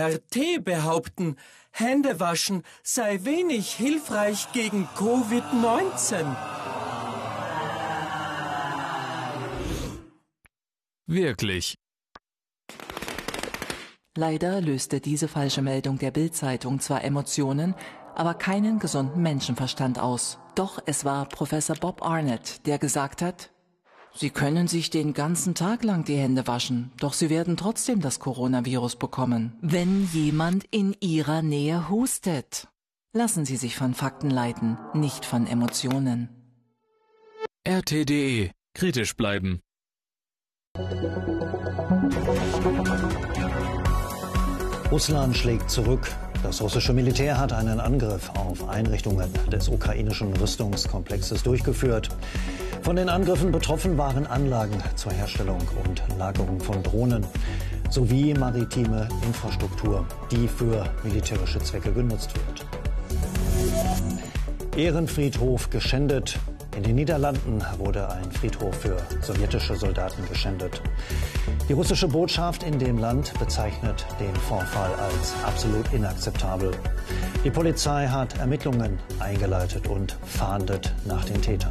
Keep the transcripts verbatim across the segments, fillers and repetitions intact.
R T behaupten, Händewaschen sei wenig hilfreich gegen Covid neunzehn. Wirklich. Leider löste diese falsche Meldung der Bild-Zeitung zwar Emotionen, aber keinen gesunden Menschenverstand aus. Doch es war Professor Bob Arnett, der gesagt hat: Sie können sich den ganzen Tag lang die Hände waschen, doch Sie werden trotzdem das Coronavirus bekommen, wenn jemand in Ihrer Nähe hustet. Lassen Sie sich von Fakten leiten, nicht von Emotionen. R T punkt de. Kritisch bleiben. Russland schlägt zurück. Das russische Militär hat einen Angriff auf Einrichtungen des ukrainischen Rüstungskomplexes durchgeführt. Von den Angriffen betroffen waren Anlagen zur Herstellung und Lagerung von Drohnen sowie maritime Infrastruktur, die für militärische Zwecke genutzt wird. Ehrenfriedhof geschändet. In den Niederlanden wurde ein Friedhof für sowjetische Soldaten geschändet. Die russische Botschaft in dem Land bezeichnet den Vorfall als absolut inakzeptabel. Die Polizei hat Ermittlungen eingeleitet und fahndet nach den Tätern.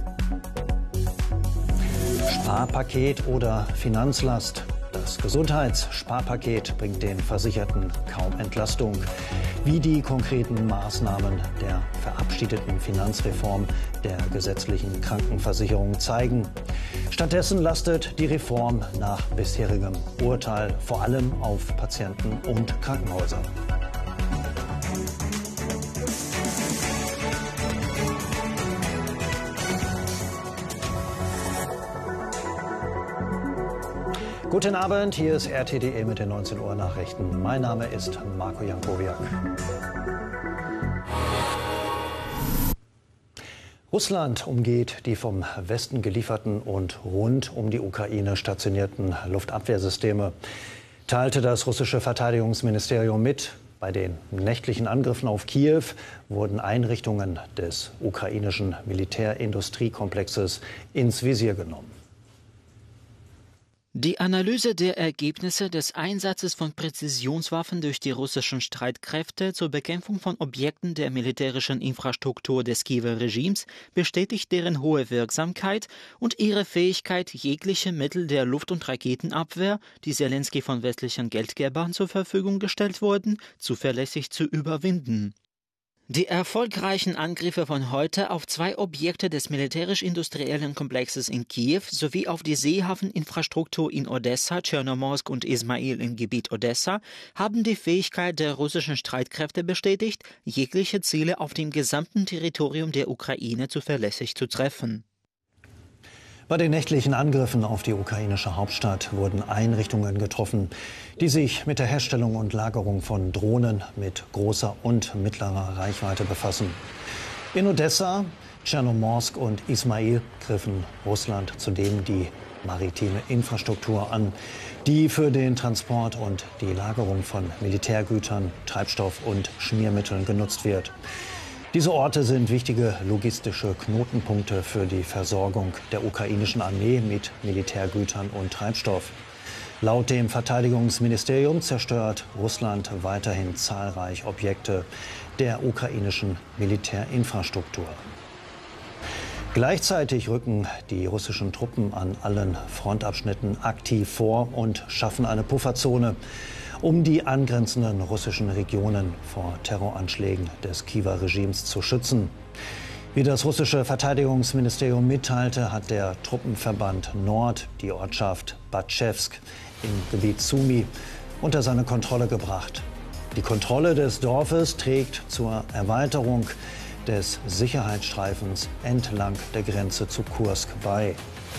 Sparpaket oder Finanzlast? Das Gesundheitssparpaket bringt den Versicherten kaum Entlastung. Wie die konkreten Maßnahmen der verabschiedeten Finanzreform der gesetzlichen Krankenversicherung zeigen. Stattdessen lastet die Reform nach bisherigem Urteil vor allem auf Patienten und Krankenhäuser. Guten Abend, hier ist R T punkt de mit den neunzehn Uhr Nachrichten. Mein Name ist Marco Jankowiak. Russland umgeht die vom Westen gelieferten und rund um die Ukraine stationierten Luftabwehrsysteme, teilte das russische Verteidigungsministerium mit. Bei den nächtlichen Angriffen auf Kiew wurden Einrichtungen des ukrainischen Militärindustriekomplexes ins Visier genommen. Die Analyse der Ergebnisse des Einsatzes von Präzisionswaffen durch die russischen Streitkräfte zur Bekämpfung von Objekten der militärischen Infrastruktur des Kiewer Regimes bestätigt deren hohe Wirksamkeit und ihre Fähigkeit, jegliche Mittel der Luft- und Raketenabwehr, die Selenskyj von westlichen Geldgebern zur Verfügung gestellt wurden, zuverlässig zu überwinden. Die erfolgreichen Angriffe von heute auf zwei Objekte des militärisch-industriellen Komplexes in Kiew sowie auf die Seehafeninfrastruktur in Odessa, Tschernomorsk und Ismail im Gebiet Odessa haben die Fähigkeit der russischen Streitkräfte bestätigt, jegliche Ziele auf dem gesamten Territorium der Ukraine zuverlässig zu treffen. Bei den nächtlichen Angriffen auf die ukrainische Hauptstadt wurden Einrichtungen getroffen, die sich mit der Herstellung und Lagerung von Drohnen mit großer und mittlerer Reichweite befassen. In Odessa, Tschernomorsk und Ismail griffen Russland zudem die maritime Infrastruktur an, die für den Transport und die Lagerung von Militärgütern, Treibstoff und Schmiermitteln genutzt wird. Diese Orte sind wichtige logistische Knotenpunkte für die Versorgung der ukrainischen Armee mit Militärgütern und Treibstoff. Laut dem Verteidigungsministerium zerstört Russland weiterhin zahlreich Objekte der ukrainischen Militärinfrastruktur. Gleichzeitig rücken die russischen Truppen an allen Frontabschnitten aktiv vor und schaffen eine Pufferzone, um die angrenzenden russischen Regionen vor Terroranschlägen des Kiewer Regimes zu schützen. Wie das russische Verteidigungsministerium mitteilte, hat der Truppenverband Nord die Ortschaft Batschewsk im Gebiet Sumy unter seine Kontrolle gebracht. Die Kontrolle des Dorfes trägt zur Erweiterung des Sicherheitsstreifens entlang der Grenze zu Kursk bei.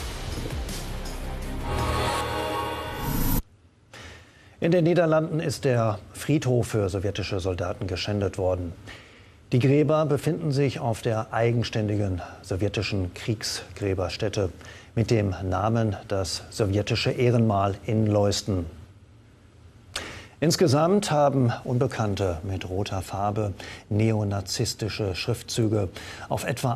In den Niederlanden ist der Friedhof für sowjetische Soldaten geschändet worden. Die Gräber befinden sich auf der eigenständigen sowjetischen Kriegsgräberstätte mit dem Namen das sowjetische Ehrenmal in Leusden. Insgesamt haben Unbekannte mit roter Farbe neonazistische Schriftzüge auf etwa